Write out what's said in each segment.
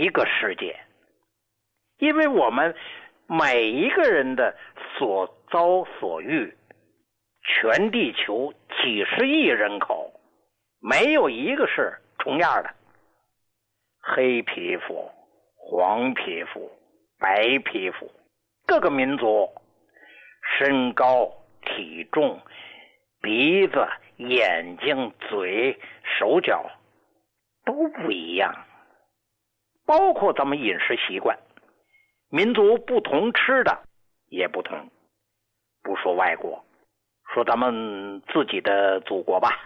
一个世界。因为我们每一个人的所遭所遇，全地球几十亿人口，没有一个是重样的。黑皮肤、黄皮肤、白皮肤，各个民族身高、体重、鼻子、眼睛、嘴、手脚都不一样，包括咱们饮食习惯，民族不同吃的也不同。不说外国，说咱们自己的祖国吧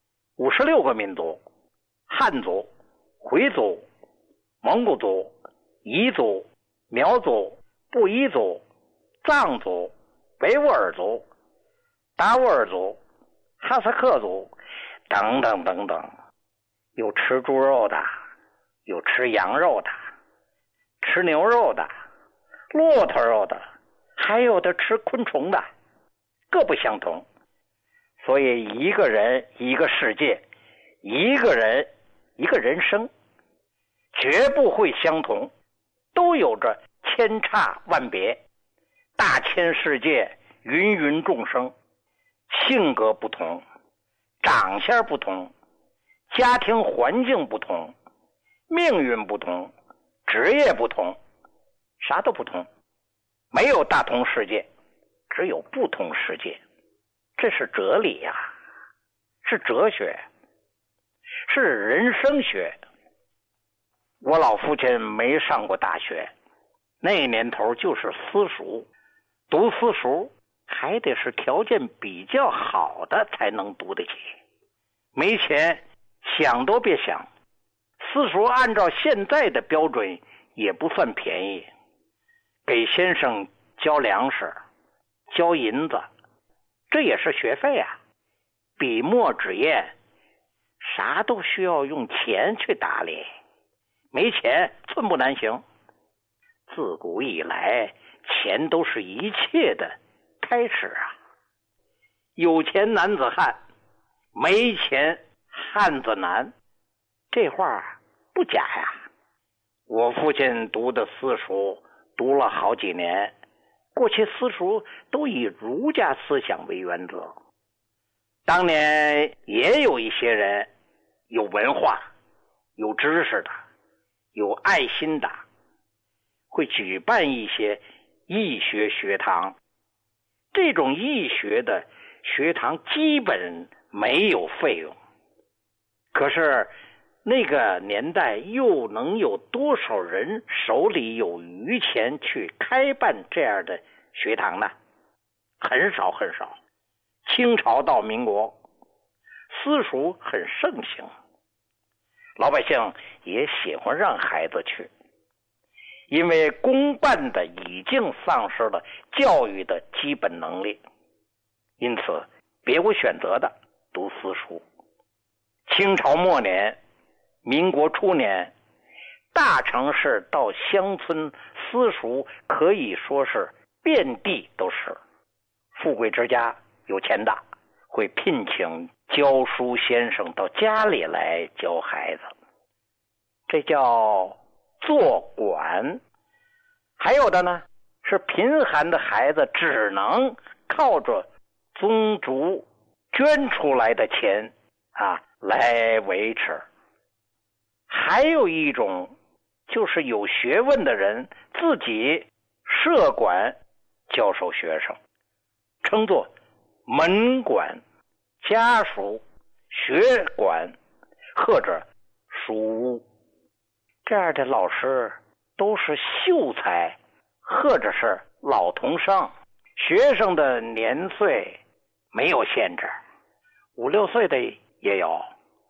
，56个民族，汉族、回族、蒙古族、彝族、苗族、布依族、藏族、维吾尔族、达斡尔族、哈萨克族等等等等，有吃猪肉的，有吃羊肉的，吃牛肉的，骆驼肉的，还有的吃昆虫的，各不相同。所以一个人一个世界，一个人一个人生，绝不会相同，都有着千差万别，大千世界，芸芸众生，性格不同，长相不同，家庭环境不同，命运不同，职业不同，啥都不同。没有大同世界，只有不同世界。这是哲理呀，是哲学，是人生学。我老父亲没上过大学，那年头就是私塾，读私塾还得是条件比较好的才能读得起，没钱想都别想。私塾按照现在的标准也不算便宜，给先生交粮食、交银子，这也是学费啊。笔墨纸砚啥都需要用钱去打理，没钱寸步难行。自古以来，钱都是一切的开始啊。有钱男子汉，没钱汉子难，这话不假呀。我父亲读的私塾读了好几年，过去私塾都以儒家思想为原则。当年也有一些人有文化、有知识的、有爱心的，会举办一些义学学堂。这种义学的学堂基本没有费用，可是那个年代又能有多少人手里有余钱去开办这样的学堂呢？很少很少。清朝到民国，私塾很盛行，老百姓也喜欢让孩子去，因为公办的已经丧失了教育的基本能力，因此别无选择的读私塾。清朝末年、民国初年，大城市到乡村私塾可以说是遍地都是。富贵之家、有钱的会聘请教书先生到家里来教孩子，这叫做管。还有的呢，是贫寒的孩子只能靠着宗族捐出来的钱来维持。还有一种就是有学问的人自己设馆教授学生，称作门馆、家塾、学馆或者书屋。这样的老师都是秀才或者是老童生，学生的年岁没有限制，5、6岁的也有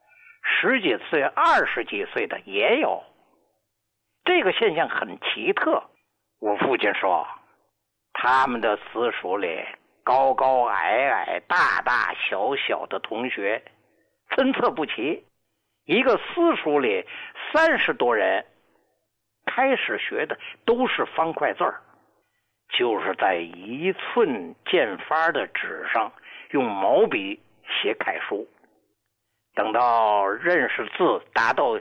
，10几岁、20几岁的也有。这个现象很奇特。我父亲说，他们的私塾里高高矮矮、大大小小的同学参差不齐，一个私塾里30多人，开始学的都是方块字儿，就是在1寸见发的纸上用毛笔写楷书。等到认识字达到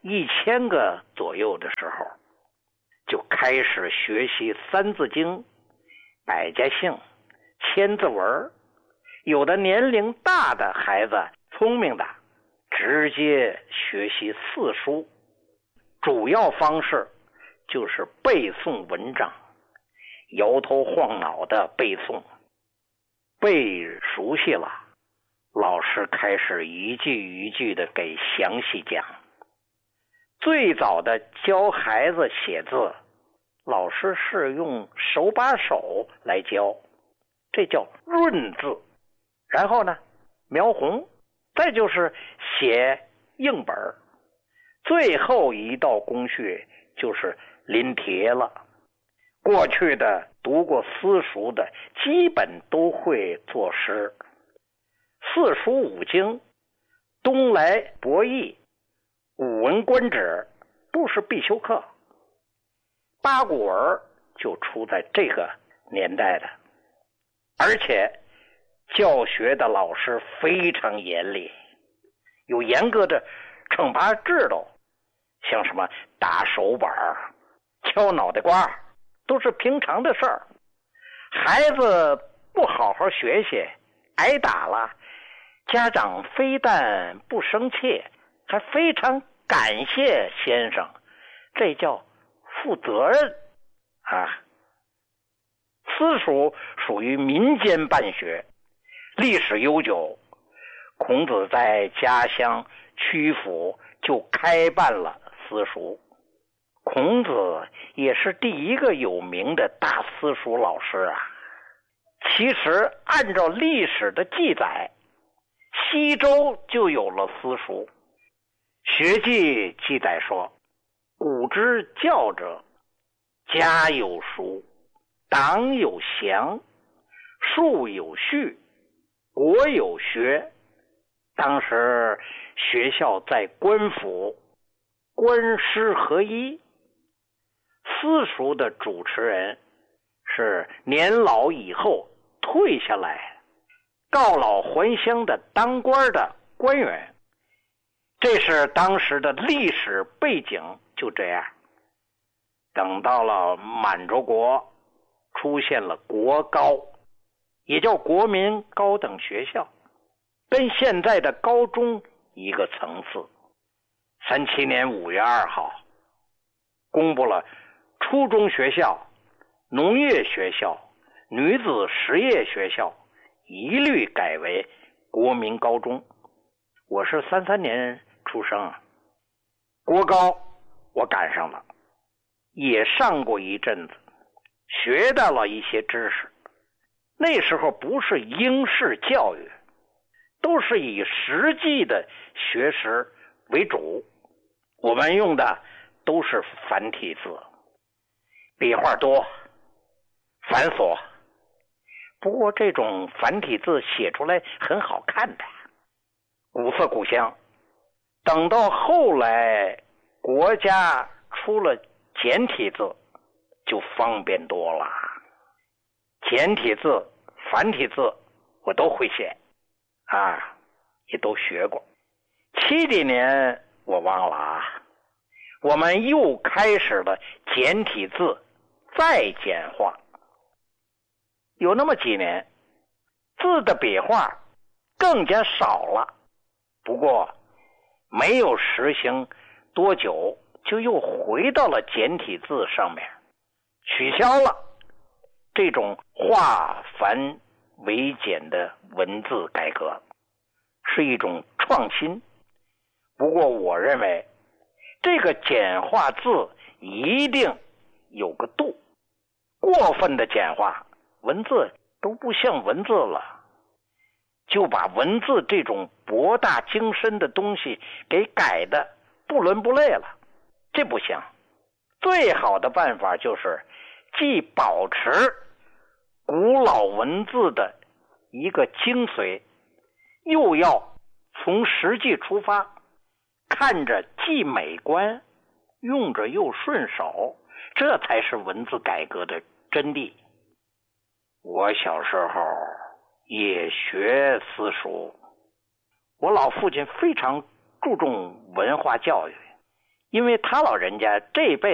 1000个左右的时候，就开始学习三字经、百家姓、千字文。有的年龄大的孩子，聪明的，直接学习四书，主要方式就是背诵文章，摇头晃脑的背诵。背熟悉了，老师开始一句一句的给详细讲。最早的教孩子写字，老师是用手把手来教，这叫润字。然后呢，描红，再就是写硬本，最后一道工序就是临帖了。过去的读过私塾的基本都会作诗，四书五经、东来博弈、古文观止都是必修课。八股文就出在这个年代的，而且教学的老师非常严厉，有严格的惩罚制度，像什么打手板、敲脑袋瓜，都是平常的事儿。孩子不好好学习，挨打了，家长非但不生气，还非常感谢先生，这叫负责任啊。私塾属于民间办学，历史悠久。孔子在家乡曲阜就开办了私塾，孔子也是第一个有名的大私塾老师啊。其实按照历史的记载，西周就有了私塾。学记记载说，古之教者，家有塾，党有祥，庶有序，国有学。当时学校在官府，官师合一。私塾的主持人是年老以后退下来告老还乡的当官的官员，这是当时的历史背景。就这样，等到了满洲国，出现了国高，也叫国民高等学校，跟现在的高中一个层次。37年5月2号公布了初中学校、农业学校、女子实业学校一律改为国民高中。我是33年出生，国高我赶上了，也上过一阵子，学到了一些知识。那时候不是应试教育，都是以实际的学识为主，我们用的都是繁体字，笔画多，繁琐。不过这种繁体字写出来很好看的，古色古香。等到后来国家出了简体字，就方便多了。简体字、繁体字我都会写啊，也都学过。70几年我忘了啊，我们又开始了简体字再简化。有那么几年，字的笔画更加少了，不过没有实行多久，就又回到了简体字上面，取消了这种化繁为简的文字改革，是一种创新。不过我认为这个简化字一定有个度，过分的简化，文字都不像文字了，就把文字这种博大精深的东西给改的不伦不类了，这不行。最好的办法就是既保持古老文字的一个精髓，又要从实际出发，看着既美观，用着又顺手，这才是文字改革的真谛。我小时候也学私塾，我老父亲非常注重文化教育， 因为他老人家这一辈